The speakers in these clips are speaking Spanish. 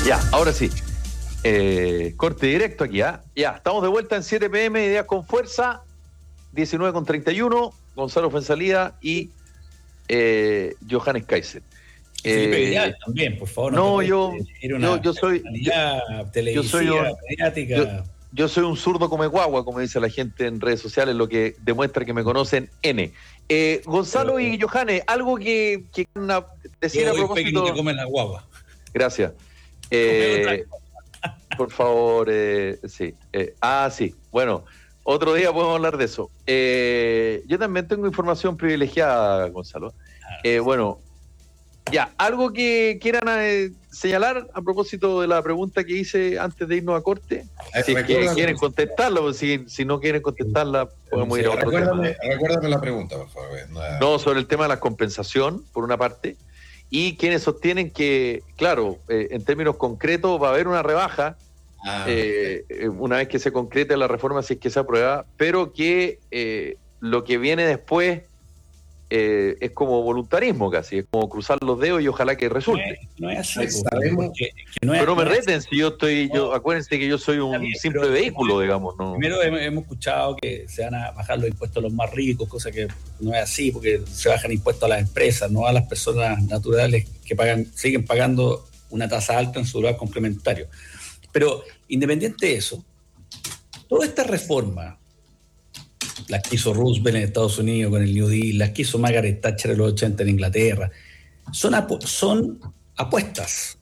Ya, ahora sí. Corte directo aquí, ¿ah? Ya, estamos de vuelta en 7 PM, Ideas con Fuerza, 19:31, Gonzalo Fuenzalía y Johannes Kaiser. Felipe Vidal también, por favor, no te No, olvides, era una yo soy personalidad televisiva, mediática. yo soy un zurdo come guagua, como dice la gente en redes sociales, lo que demuestra que me conocen N. Gonzalo y Johannes, algo que decir a propósito. Que no te comen la guagua. Gracias. Por favor, sí. Sí. Bueno, otro día podemos hablar de eso. Yo también tengo información privilegiada, Gonzalo. Bueno, ya, algo que quieran señalar a propósito de la pregunta que hice antes de irnos a corte. Si es que quieren contestarla, o si no quieren contestarla, podemos ir a otro tema. Recuérdame la pregunta, por favor. No, sobre el tema de la compensación, por una parte, y quienes sostienen que, claro, en términos concretos va a haber una rebaja una vez que se concrete la reforma, si es que se aprueba, pero que lo que viene después es como voluntarismo casi, es como cruzar los dedos y ojalá que resulte. No es así. Pero no me reten si acuérdense que yo soy un simple vehículo, digamos. ¿no? Primero hemos escuchado que se van a bajar los impuestos a los más ricos, cosa que no es así, porque se bajan impuestos a las empresas, no a las personas naturales que siguen pagando una tasa alta en su lugar complementario. Pero independiente de eso, toda esta reforma, las que hizo Roosevelt en Estados Unidos con el New Deal, las que hizo Margaret Thatcher en los 80 en Inglaterra, son apuestas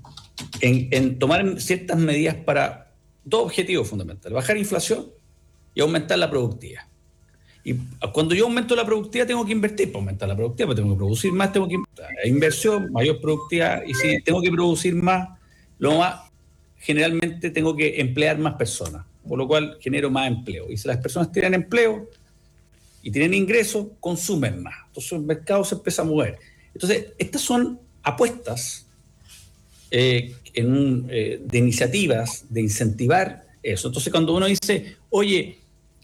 en tomar ciertas medidas para dos objetivos fundamentales: bajar inflación y aumentar la productividad. Y cuando yo aumento la productividad tengo que invertir para aumentar la productividad, porque tengo que producir más, tengo que inversión, mayor productividad, y si tengo que producir más, generalmente tengo que emplear más personas, por lo cual genero más empleo. Y si las personas tienen empleo y tienen ingresos, consumen más. Entonces el mercado se empieza a mover. Entonces, estas son apuestas de iniciativas, de incentivar eso. Entonces, cuando uno dice, oye,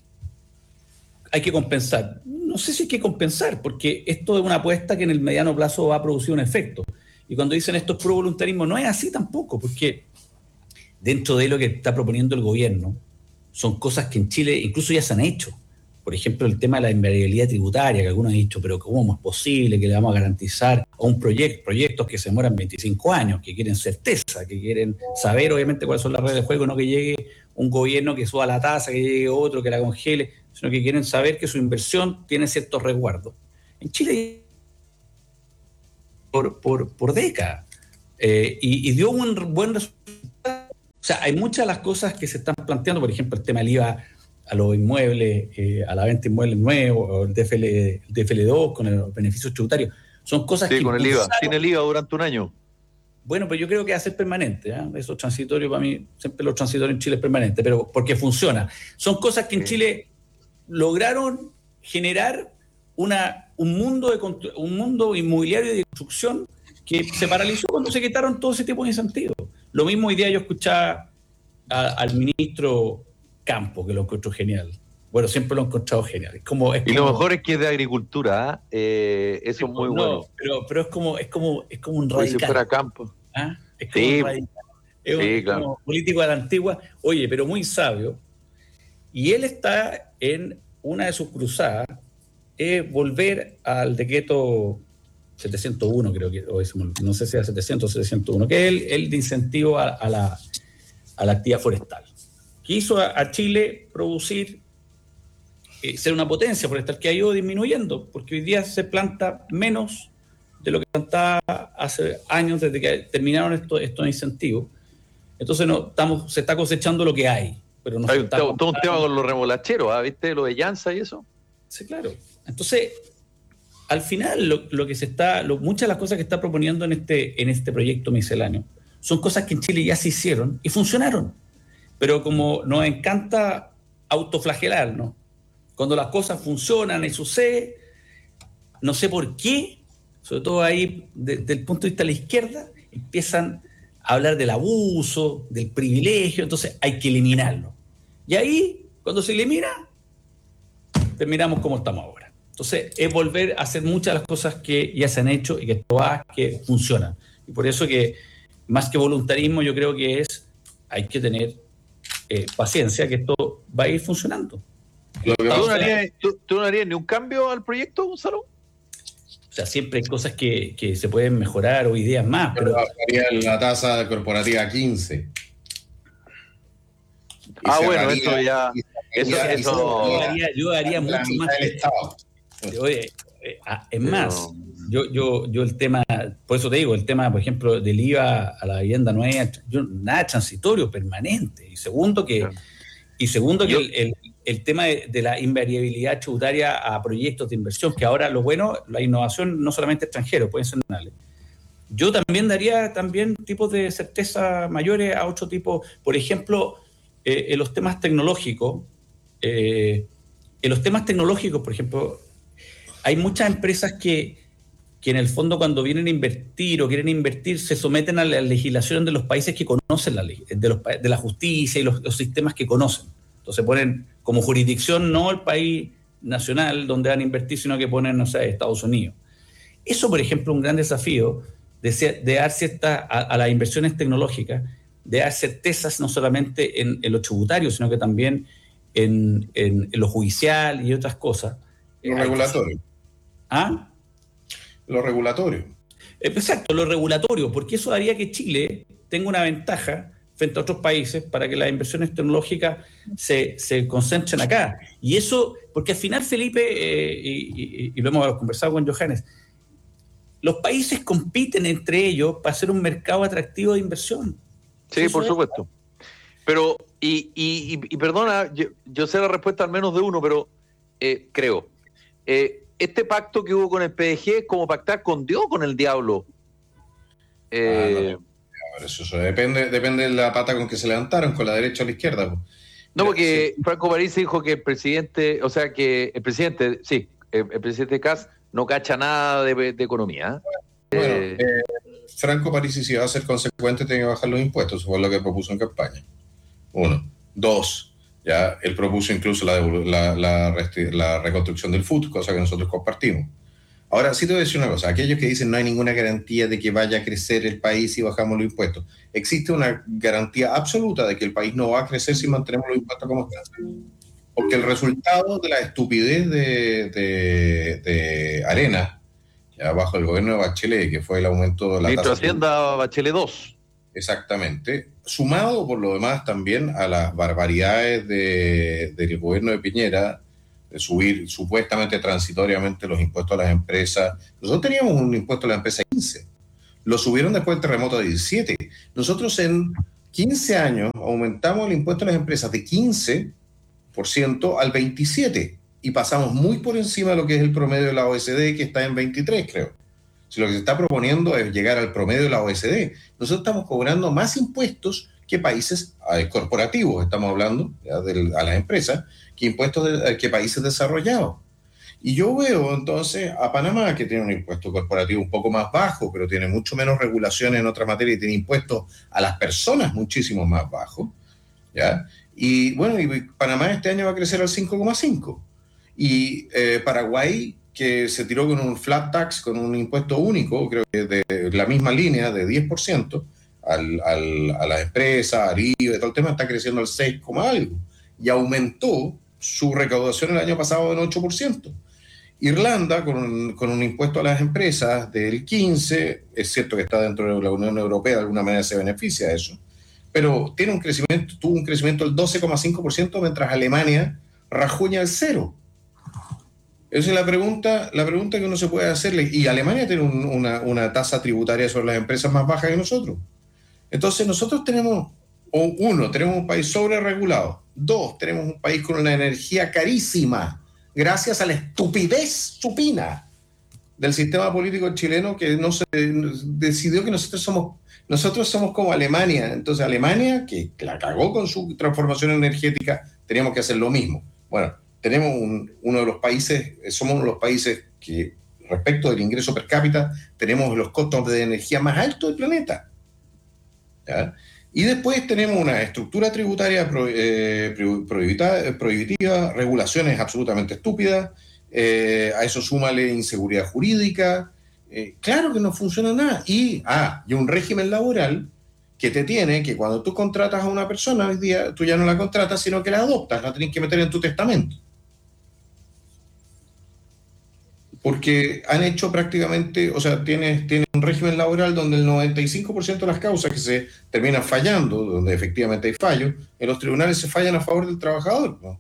hay que compensar, no sé si hay que compensar, porque esto es una apuesta que en el mediano plazo va a producir un efecto. Y cuando dicen esto es puro voluntarismo, no es así tampoco, porque dentro de lo que está proponiendo el gobierno, son cosas que en Chile incluso ya se han hecho. Por ejemplo, el tema de la invariabilidad tributaria, que algunos han dicho, pero ¿cómo es posible que le vamos a garantizar a un proyectos que se demoran 25 años, que quieren certeza, que quieren saber obviamente cuáles son las reglas de juego, no que llegue un gobierno que suba la tasa, que llegue otro, que la congele, sino que quieren saber que su inversión tiene ciertos resguardos. En Chile, por décadas, y dio un buen resultado. O sea, hay muchas de las cosas que se están planteando, por ejemplo, el tema del IVA a los inmuebles, a la venta de inmuebles nuevos, o el DFL2 con los beneficios tributarios. Son cosas que... Sí, con el IVA, sin el IVA durante un año. Bueno, pero yo creo que va a ser permanente. Eso transitorio, para mí, siempre lo transitorio en Chile es permanente, pero porque funciona. Son cosas que en Chile lograron generar un mundo inmobiliario de construcción que se paralizó cuando se quitaron todo ese tipo de incentivos. Lo mismo hoy día yo escuchaba al ministro Campo, que lo encontró genial. Bueno, siempre lo he encontrado genial. Y lo mejor es que es de agricultura, eso es muy bueno. Pero es como un radical. Si fuera Campo. Es como un radical. Es claro. Como político de la antigua, oye, pero muy sabio. Y él está en una de sus cruzadas, es volver al decreto 701, creo que, no sé si era 700 o 701, que es el de incentivo a la actividad forestal, que hizo a Chile producir, ser una potencia forestal que ha ido disminuyendo, porque hoy día se planta menos de lo que plantaba hace años desde que terminaron estos incentivos. Entonces se está cosechando lo que hay. Pero no hay todo un tema con los remolacheros, ¿viste? Lo de Llanza y eso. Sí, claro. Entonces, al final, muchas de las cosas que está proponiendo en este proyecto misceláneo son cosas que en Chile ya se hicieron y funcionaron. Pero como nos encanta autoflagelarnos, cuando las cosas funcionan y sucede, no sé por qué, sobre todo ahí desde el punto de vista de la izquierda, empiezan a hablar del abuso, del privilegio, entonces hay que eliminarlo. Y ahí, cuando se elimina, terminamos como estamos ahora. Entonces, es volver a hacer muchas de las cosas que ya se han hecho y que funcionan. Y por eso que más que voluntarismo, yo creo que hay que tener paciencia, que esto va a ir funcionando. ¿Tú no harías ni un cambio al proyecto, Gonzalo? O sea, siempre hay cosas que se pueden mejorar o ideas más, pero Haría la tasa corporativa a 15. Bueno, esto ya... Yo haría mucho más. Es más, yo el tema, por eso te digo, el tema, por ejemplo, del IVA a la vivienda no es nada transitorio, permanente. Y segundo que el tema de la invariabilidad tributaria a proyectos de inversión, que ahora lo bueno, la innovación no solamente extranjero, pueden ser nacionales. Yo también daría tipos de certeza mayores a otro tipo, por ejemplo, en los temas tecnológicos. Por ejemplo, hay muchas empresas que en el fondo cuando vienen a invertir o quieren invertir se someten a la legislación de los países que conocen la ley, de la justicia y los sistemas que conocen. Entonces ponen como jurisdicción no el país nacional donde van a invertir, sino que ponen, no sé, Estados Unidos. Eso, por ejemplo, es un gran desafío de dar a las inversiones tecnológicas, de dar certezas no solamente en lo tributario, sino que también en lo judicial y otras cosas. Lo regulatorio. ¿Ah? Lo regulatorio. Exacto, lo regulatorio, porque eso haría que Chile tenga una ventaja frente a otros países para que las inversiones tecnológicas se concentren acá. Y eso, porque al final, Felipe, y lo hemos conversado con Johannes, los países compiten entre ellos para hacer un mercado atractivo de inversión. Sí, eso por supuesto. Pero, y perdona, yo sé la respuesta al menos de uno, pero creo. Este pacto que hubo con el PDG es como pactar con Dios o con el diablo. Eso depende de la pata con que se levantaron, con la derecha o la izquierda. No, porque Franco Parisi dijo que el presidente Kast no cacha nada de economía. Bueno, Franco Parisi, si va a ser consecuente, tiene que bajar los impuestos, eso fue lo que propuso en campaña. 1. 2. Ya él propuso incluso la reconstrucción del FUT, cosa que nosotros compartimos. Ahora, sí te voy a decir una cosa. Aquellos que dicen no hay ninguna garantía de que vaya a crecer el país si bajamos los impuestos. Existe una garantía absoluta de que el país no va a crecer si mantenemos los impuestos como están. Porque el resultado de la estupidez de Arena, ya bajo el gobierno de Bachelet, que fue el aumento de la Ministro tasa... de Hacienda Bachelet 2. Exactamente. Sumado por lo demás también a las barbaridades del gobierno de Piñera, de subir supuestamente transitoriamente los impuestos a las empresas. Nosotros teníamos un impuesto a las empresas de 15. Lo subieron después del terremoto de 17. Nosotros en 15 años aumentamos el impuesto a las empresas de 15% al 27%. Y pasamos muy por encima de lo que es el promedio de la OECD, que está en 23, creo. Si lo que se está proponiendo es llegar al promedio de la OECD, nosotros estamos cobrando más impuestos que países corporativos, estamos hablando a las empresas, que países desarrollados. Y yo veo entonces a Panamá, que tiene un impuesto corporativo un poco más bajo, pero tiene mucho menos regulaciones en otras materias y tiene impuestos a las personas muchísimo más bajos, ¿ya? Y bueno, y Panamá este año va a crecer al 5,5%. Y Paraguay, que se tiró con un flat tax, con un impuesto único, creo que de la misma línea, de 10%, a las empresas, al IVA, todo el tema, está creciendo al 6, algo. Y aumentó su recaudación el año pasado en 8%. Irlanda, con un impuesto a las empresas del 15%, es cierto que está dentro de la Unión Europea, de alguna manera se beneficia de eso, pero tuvo un crecimiento del 12,5%, mientras Alemania rajuña al 0%. Esa es la pregunta que uno se puede hacerle. Y Alemania tiene una tasa tributaria sobre las empresas más baja que nosotros. Entonces nosotros tenemos un país sobreregulado. 2, tenemos un país con una energía carísima, gracias a la estupidez supina del sistema político chileno, que decidió que nosotros somos como Alemania. Entonces Alemania, que la cagó con su transformación energética, teníamos que hacer lo mismo. Bueno, tenemos uno de los países, somos uno de los países que, respecto del ingreso per cápita, tenemos los costos de energía más altos del planeta. ¿Ya? Y después tenemos una estructura tributaria prohibitiva, regulaciones absolutamente estúpidas, a eso súmale inseguridad jurídica, claro que no funciona nada, y un régimen laboral que te tiene que cuando tú contratas a una persona, hoy día tú ya no la contratas, sino que la adoptas, la tienes que meter en tu testamento. Porque han hecho prácticamente, o sea, tiene un régimen laboral donde el 95% de las causas que se terminan fallando, donde efectivamente hay fallos, en los tribunales se fallan a favor del trabajador, ¿no?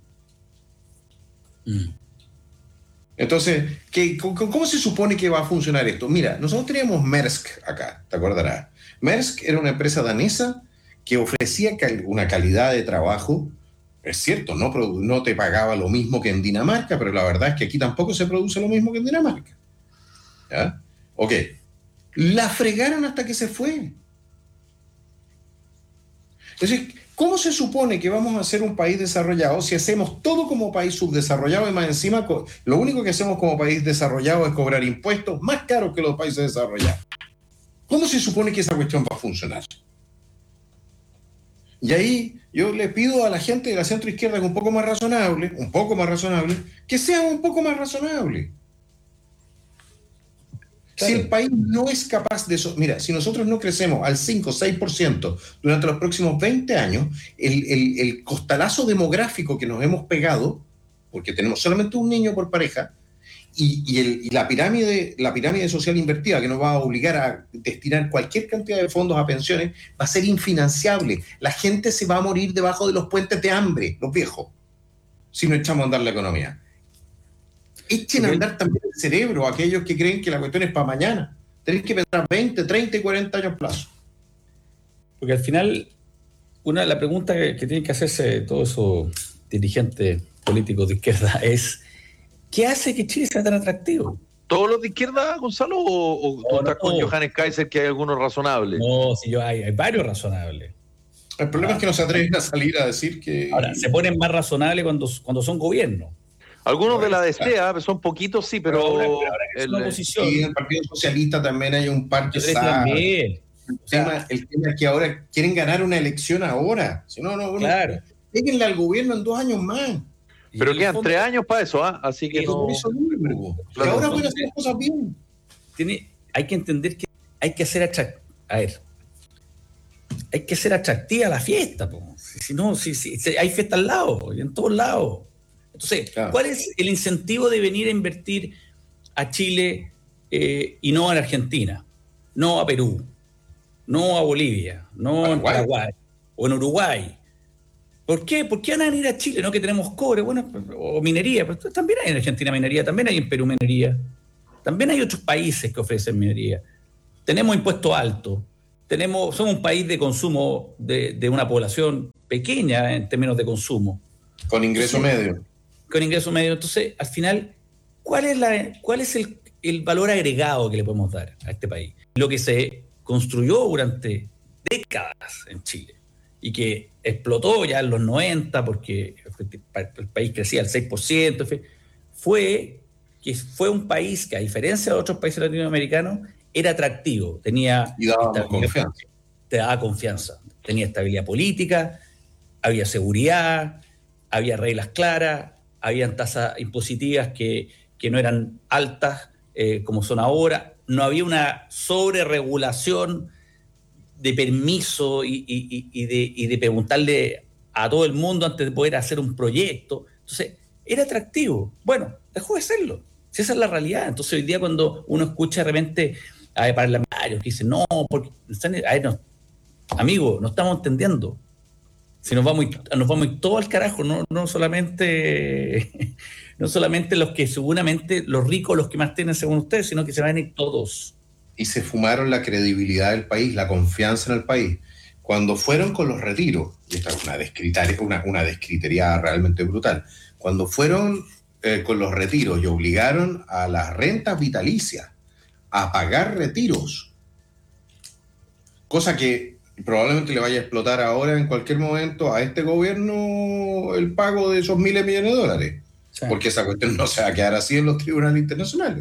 Entonces, ¿cómo se supone que va a funcionar esto? Mira, nosotros teníamos Maersk acá, te acordarás. Maersk era una empresa danesa que ofrecía una calidad de trabajo. Es cierto, no te pagaba lo mismo que en Dinamarca, pero la verdad es que aquí tampoco se produce lo mismo que en Dinamarca. ¿Ya? Ok. La fregaron hasta que se fue. Entonces, ¿cómo se supone que vamos a ser un país desarrollado si hacemos todo como país subdesarrollado y más encima lo único que hacemos como país desarrollado es cobrar impuestos más caros que los países desarrollados? ¿Cómo se supone que esa cuestión va a funcionar? Y ahí yo le pido a la gente de la centroizquierda que un poco más razonable, que sea un poco más razonable. Claro. Si el país no es capaz de eso, mira, si nosotros no crecemos al 5 o 6% durante los próximos 20 años, el costalazo demográfico que nos hemos pegado, porque tenemos solamente un niño por pareja, y la pirámide social invertida que nos va a obligar a destinar cualquier cantidad de fondos a pensiones, va a ser infinanciable. La gente se va a morir debajo de los puentes de hambre, los viejos, si no echamos a andar la economía. Echen a andar también el cerebro a aquellos que creen que la cuestión es para mañana. Tenéis que pensar 20, 30 y 40 años plazo. Porque al final, la pregunta que tienen que hacerse todos esos dirigentes políticos de izquierda es: ¿qué hace que Chile sea tan atractivo? ¿Todos los de izquierda, Gonzalo? ¿O tú estás con Johannes Kaiser, que hay algunos razonables? No, sí, hay varios razonables. El problema es que no se atreven a salir a decir que... Ahora, se ponen más razonables cuando son gobierno. Algunos de la DCA son poquitos, sí, pero ahora que es una oposición. Sí, en el Partido Socialista también hay un par que sabe. El tema es que ahora quieren ganar una elección ahora. Si no, claro. Péguenle al gobierno en 2 años más. Pero quedan 3 años para eso, ¿ah? Así que no... Y ahora pueden hacer cosas bien. Hay que entender que hay que hacer hay que ser atractiva la fiesta, po. Si no, hay fiesta al lado, y en todos lados. Entonces, claro, ¿cuál es el incentivo de venir a invertir a Chile y no a la Argentina? No a Perú, no a Bolivia, no en Paraguay o en Uruguay. ¿Por qué? ¿Por qué van a venir a Chile? No que tenemos cobre, bueno, o minería, pero también hay en Argentina minería, también hay en Perú minería, también hay otros países que ofrecen minería. Tenemos impuestos altos, somos un país de consumo de una población pequeña en términos de consumo. Con ingreso medio. Con ingreso medio. Entonces, al final, ¿cuál es el valor agregado que le podemos dar a este país? Lo que se construyó durante décadas en Chile y que explotó ya en los 90 porque el país crecía al 6%, fue un país que, a diferencia de otros países latinoamericanos, era atractivo, te daba confianza, tenía estabilidad política, había seguridad, había reglas claras, habían tasas impositivas que no eran altas como son ahora, no había una sobreregulación de permiso y de preguntarle a todo el mundo antes de poder hacer un proyecto. Entonces, era atractivo. Bueno, dejó de serlo. Si esa es la realidad. Entonces, hoy día cuando uno escucha de repente a parlamentarios que dicen, no, porque amigo, no estamos entendiendo. Si nos vamos todo al carajo, no solamente los que seguramente, los ricos, los que más tienen según ustedes, sino que se van a ir todos. Y se fumaron la credibilidad del país, la confianza en el país. Cuando fueron con los retiros, y esta es una descritería realmente brutal, cuando fueron con los retiros y obligaron a las rentas vitalicias a pagar retiros, cosa que probablemente le vaya a explotar ahora en cualquier momento a este gobierno el pago de esos miles de millones de dólares, sí, porque esa cuestión no se va a quedar así en los tribunales internacionales.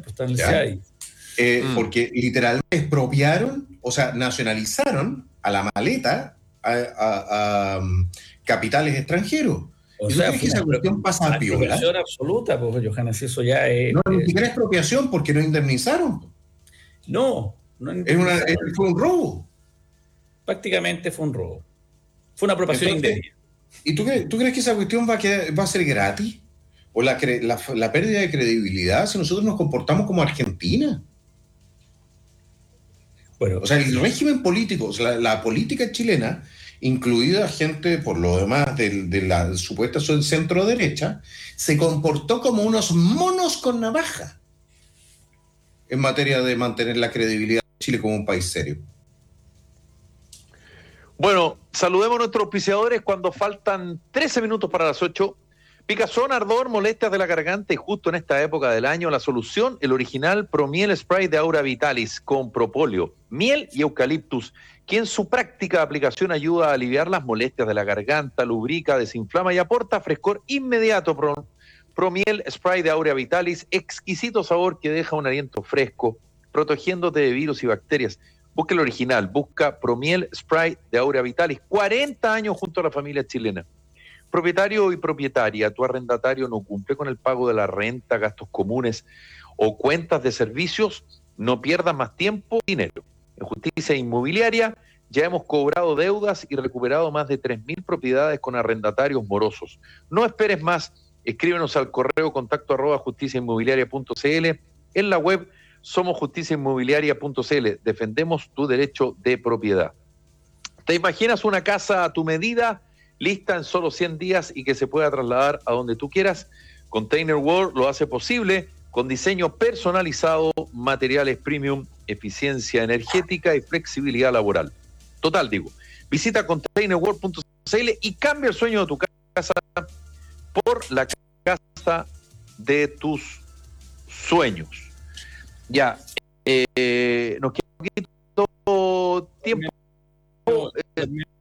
Porque literalmente expropiaron, o sea, nacionalizaron a la maleta a capitales extranjeros. O sea, que esa cuestión pasa a piola. Expropiación absoluta, pues, Johannes, eso ya es... No, ni siquiera expropiación, porque no indemnizaron. No fue un robo. Prácticamente fue un robo. Fue una apropiación indebida. ¿Y tú crees que esa cuestión va a ser gratis? ¿O la pérdida de credibilidad si nosotros nos comportamos como Argentina? Bueno, o sea, el régimen político, o sea, la política chilena, incluida gente, por lo demás, de la supuesta centro derecha, se comportó como unos monos con navaja en materia de mantener la credibilidad de Chile como un país serio. Bueno, saludemos a nuestros auspiciadores cuando faltan 13 minutos para las 8. Picazón, ardor, molestias de la garganta y justo en esta época del año, la solución, el original Promiel Spray de Aura Vitalis con propóleo, miel y eucaliptus, que en su práctica aplicación ayuda a aliviar las molestias de la garganta, lubrica, desinflama y aporta frescor inmediato. Promiel Spray de Aura Vitalis, exquisito sabor que deja un aliento fresco, protegiéndote de virus y bacterias. Busca el original, busca Promiel Spray de Aura Vitalis, 40 años junto a la familia chilena. Propietario y propietaria, tu arrendatario no cumple con el pago de la renta, gastos comunes o cuentas de servicios, no pierdas más tiempo y dinero. En Justicia Inmobiliaria ya hemos cobrado deudas y recuperado más de 3.000 propiedades con arrendatarios morosos. No esperes más, escríbenos al correo contacto@justiciainmobiliaria.cl, en la web somosjusticiainmobiliaria.cl, defendemos tu derecho de propiedad. ¿Te imaginas una casa a tu medida, lista en solo 100 días y que se pueda trasladar a donde tú quieras? Container World lo hace posible con diseño personalizado, materiales premium, eficiencia energética y flexibilidad laboral. Total, digo. Visita containerworld.cl y cambia el sueño de tu casa por la casa de tus sueños. Ya, nos queda un poquito tiempo.